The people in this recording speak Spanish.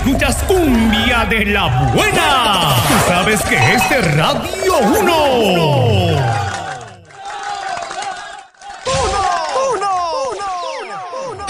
escuchas cumbia de la buena. Tú sabes que este Radio 1.